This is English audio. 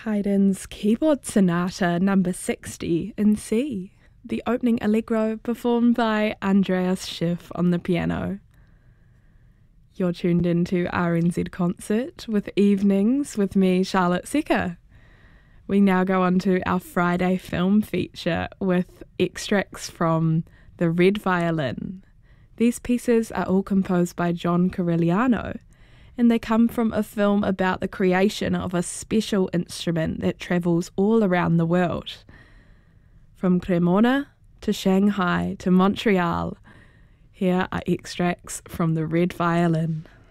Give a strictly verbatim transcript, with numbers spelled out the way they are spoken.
Haydn's Keyboard Sonata number sixty in C, the opening allegro performed by Andreas Schiff on the piano. You're tuned into R N Z Concert with Evenings with me, Charlotte Secker. We now go on to our Friday film feature with extracts from The Red Violin. These pieces are all composed by John Corigliano, and they come from a film about the creation of a special instrument that travels all around the world. From Cremona to Shanghai to Montreal, here are extracts from The Red Violin.